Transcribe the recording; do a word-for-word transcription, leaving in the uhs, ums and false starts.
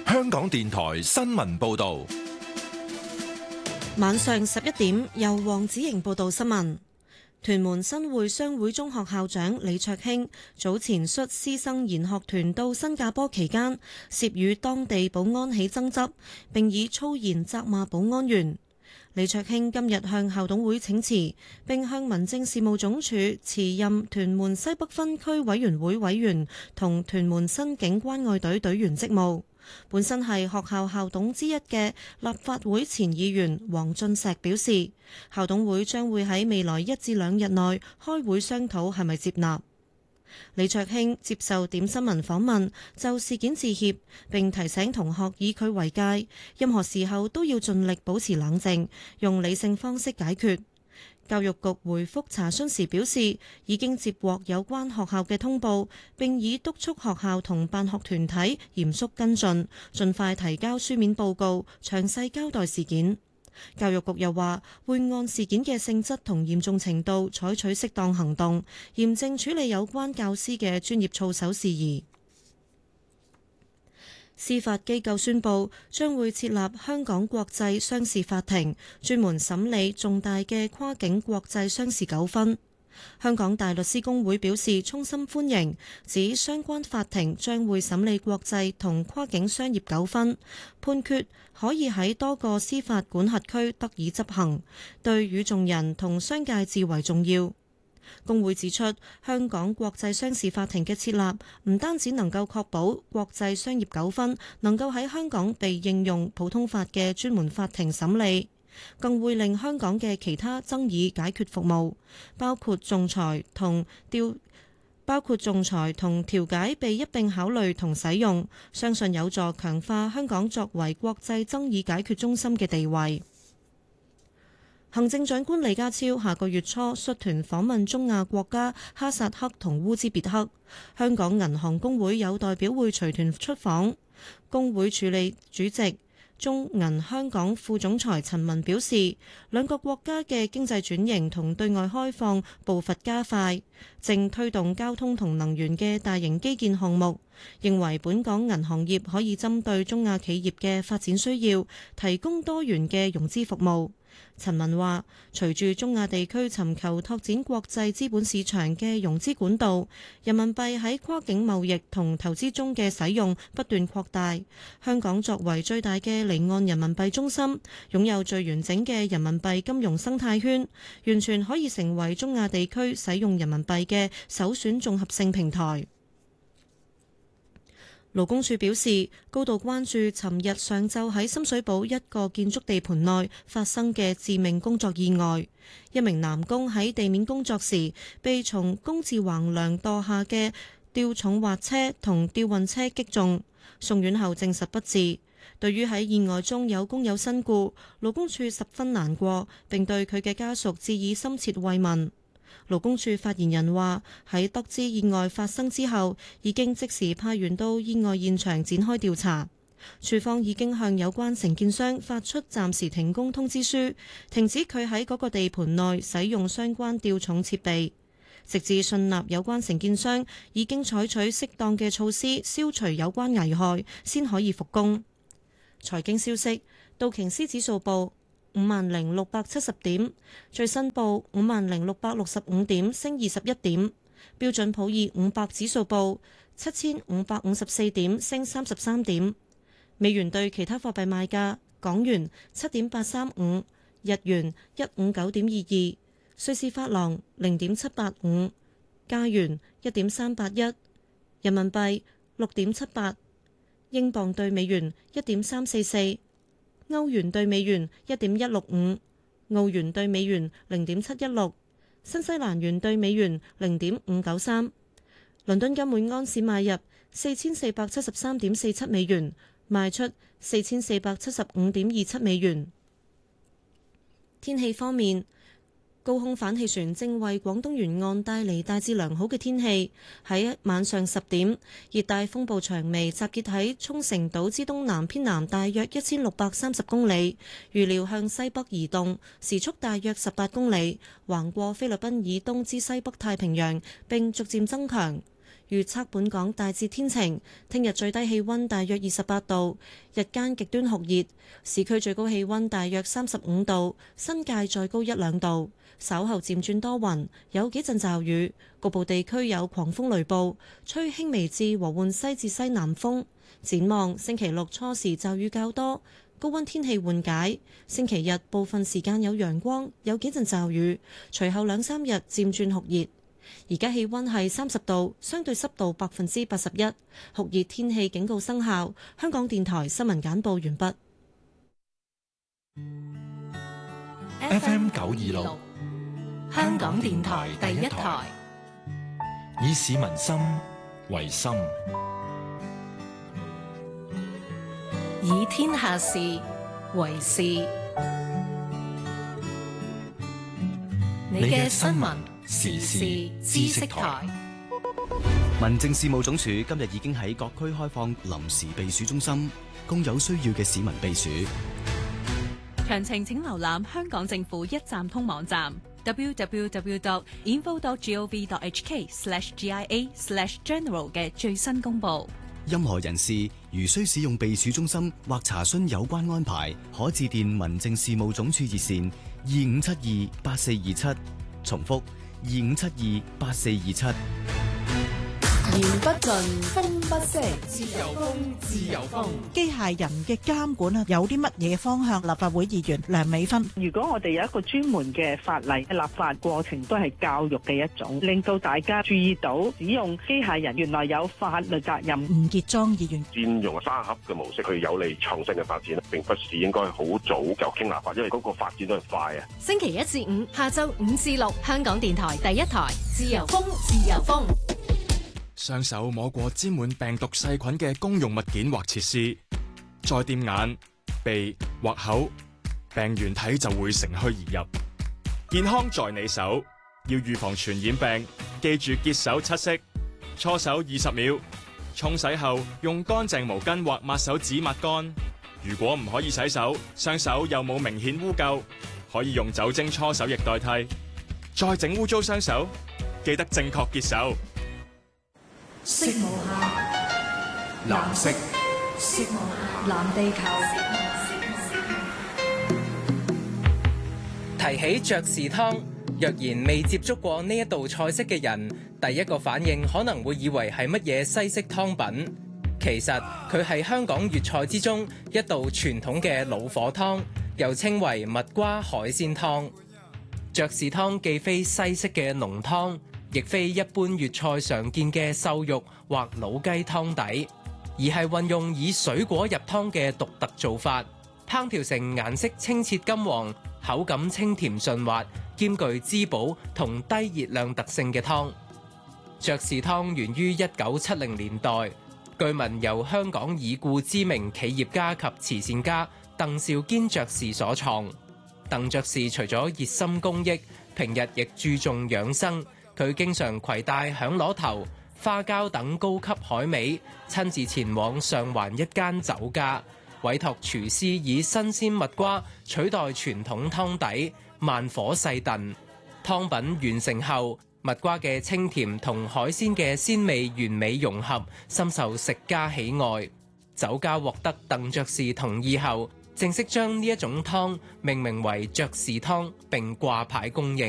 香港電台新聞報道。 晚上十一點，由黃子瑩報道新聞。屯門新會商會中學校長李卓興早前率師生研學團到新加坡期間，涉與當地保安起爭執，並以粗言責罵保安員。李卓興今日向校董會請辭，並向民政事務總署辭任屯門西北分區委員會委員同屯門新警關愛隊隊員職務。本身係學校校董之一嘅立法會前議員黃俊碩表示，校董會將會喺未來一至兩日內開會商討係咪接納。李卓興接受點新聞訪問，就事件致歉，並提醒同學以佢為戒，任何時候都要盡力保持冷靜，用理性方式解決。教育局回覆查詢時表示，已經接獲有關學校嘅通報，並已督促學校同辦學團體嚴肅跟進，盡快提交書面報告，詳細交代事件。教育局又話，會按事件嘅性質同嚴重程度採取適當行動，嚴正處理有關教師嘅專業操守事宜。司法機構宣布將會設立香港國際商事法庭，專門審理重大嘅跨境國際商事糾紛。香港大律師公會表示衷心歡迎，指相關法庭將會審理國際同跨境商業糾紛，判決可以喺多個司法管轄區得以執行，對與眾人同商界至為重要。公會指出，香港國際商事法庭嘅設立唔單止能夠確保國際商業糾紛能夠喺香港被應用普通法嘅專門法庭審理，更會令香港嘅其他爭議解決服務，包括仲裁同調包括仲裁同調解被一並考慮同使用，相信有助強化香港作為國際爭議解決中心嘅地位。行政長官李家超下個月初率團訪問中亞國家哈薩克同烏茲別克，香港銀行公會有代表會隨團出訪。公會處理主席中銀香港副總裁陳文表示，兩個國家嘅經濟轉型同對外開放步伐加快，正推動交通同能源嘅大型基建項目，認為本港銀行業可以針對中亞企業嘅發展需要，提供多元嘅融資服務。陳文話，隨住中亞地區尋求拓展國際資本市場嘅融資管道，人民幣喺跨境貿易同投資中嘅使用不斷擴大。香港作為最大嘅離岸人民幣中心，擁有最完整嘅人民幣金融生態圈，完全可以成為中亞地區使用人民幣嘅首選綜合性平台。勞工處表示，高度關注尋日上晝喺深水埗一個建築地盤內發生嘅致命工作意外。一名男工喺地面工作時，被從工字橫梁墮下嘅吊重滑車同吊運車擊中，送院後證實不治。對於喺意外中有工友身故，勞工處十分難過，並對佢嘅家屬致以深切慰問。勞工處發言人話，喺得知意外發生之後，已經即時派員到意外現場展開調查。處方已經向有關承建商發出暫時停工通知書，停止佢喺嗰個地盤內使用相關吊重設備，直至信納有關承建商已經採取適當嘅措施消除有關危害，先可以復工。財經消息，道瓊斯指數報五萬零六百七十點，最新報五萬零六百六十五點，升二十一點。標準普爾五百指數報七千五百五十四點，升三十三點。美元對其他貨幣賣價：港元七點八三五，日元一五九點二二，瑞士法郎零點七八五，加元一點三八一，人民幣六點七八，英鎊對美元一點三四四。歐元對美元一點一六五，澳元對美元零點七一六，新西蘭元對美元零點五九三。倫敦金每安士買入四千四百七十三點四七美元，賣出四千四百七十五點二七美元。天氣方面，高空反氣旋正為廣東沿岸帶嚟大致良好嘅天氣。喺晚上十點，熱帶風暴長眉集結喺沖繩島之東南偏南大約一千六百三十公里，預料向西北移動，時速大約十八公里，橫過菲律賓以東之西北太平洋，並逐漸增強。 預測本港大致天晴，聽日最低氣溫大約二十八度，日間極端酷熱，市區最高氣溫大約三十五度，新界再高一兩度。稍後漸轉多雲，有幾陣驟雨，局部地區有狂風雷暴，吹輕微至和緩西至西南風。展望星期六初時驟雨較多，高溫天氣緩解。星期日部分時間有陽光，有幾陣驟雨，隨後兩三日漸轉酷熱。而家氣溫係三十度，相對濕度百分之八十一，酷熱天氣警告生效。香港電台新聞簡報完畢。 F M 九二六， 香港電台第一台， 以市民心為心， 以天下事為事。你嘅新聞時事知識台。 民政事務總署今日已經喺各區開放臨時避暑中心，供有需要嘅市民避暑。 詳情請瀏覽香港政府一站通網站 double-u double-u double-u dot info dot gov dot h k slash g i a slash general 嘅最新公佈。 任何人士如需使用避暑中心或查詢有關安排，可致電民政事務總署熱線二五七二八四二七，重複二五七二八四二七。 言不盡，風不息， 自由風，自由風。 機械人嘅監管啊，有啲乜嘢方向？立法會議員梁美芬， 如果我哋有一個專門嘅法例，立法過程都係教育嘅一種，令到大家注意到使用機械人原來有法律責任。 吳傑莊議員， 佔用沙盒嘅模式去有利創新嘅發展，並不是應該好早就傾立法，因為嗰個發展都係快啊。 星期一至五下晝五至六，香港電台第一台，自由風，自由風。 雙手摸過沾滿病毒細菌嘅公用物件或設施，再掂眼、鼻或口，病原體就會乘虛而入。健康在你手，要預防傳染病，記住潔手七式：搓手二十秒，沖洗後用乾淨毛巾或抹手紙抹乾。如果唔可以洗手，雙手又冇明顯污垢，可以用酒精搓手液代替。再整污糟雙手，記得正確潔手。 色無限， 藍色， 色無限，藍地球。 提起爵士湯，若然未接觸過呢一道菜式嘅人，第一個反應可能會以為係乜嘢西式湯品。其實佢係香港粵菜之中一道傳統嘅老火湯，又稱為蜜瓜海鮮湯。爵士湯既非西式嘅濃湯，亦非一般粵菜常見嘅瘦肉或老雞湯底，而係運用以水果入湯嘅獨特做法，烹調成顏色清澈金黃、口感清甜順滑、兼具滋補同低熱量特性嘅湯。爵士湯源於一九七零年代，據聞由香港已故知名企業家及慈善家鄧肇堅爵士所創。鄧爵士除咗熱心公益，平日亦注重養生。佢經常攜帶響螺頭、花膠等高級海味，親自前往上環一間酒家，委託廚師以新鮮蜜瓜取代傳統湯底，慢火細燉。湯品完成後，蜜瓜嘅清甜同海鮮嘅鮮味完美融合，深受食家喜愛。酒家獲得鄧爵士同意後，正式將呢一種湯命名為爵士湯，並掛牌供應。